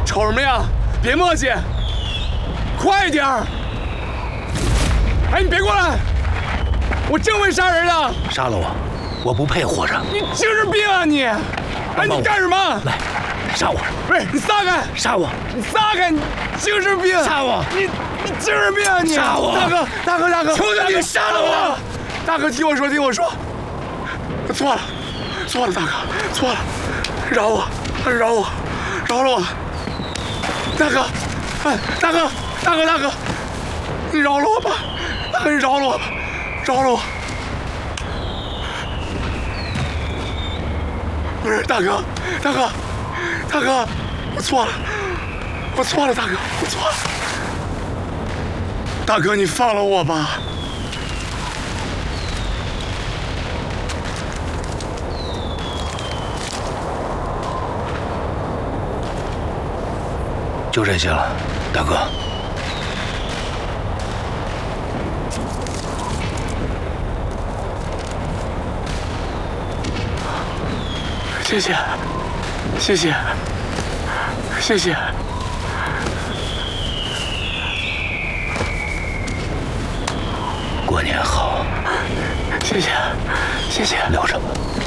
瞅什么呀？别磨叽，快点儿！哎，你别过来！我正会杀人的。 杀了我，我不配活着。 你精神病啊你！哎，你干什么？ 来，杀我！ 不是，你撒开！ 杀我！ 你撒开！你精神病！ 杀我！ 你精神病啊你！ 杀我！ 大哥！ 求求你杀了我！ 大哥，听我说，我错了，大哥，错了，饶我，饶了我！大哥，哎，大哥，你饶了我吧！大哥，你饶了我吧！饶了我！不是，大哥，我错了，大哥，我错了。大哥，你放了我吧！ 就这些了，大哥。 谢谢。 过年好。 谢谢。 留着吧。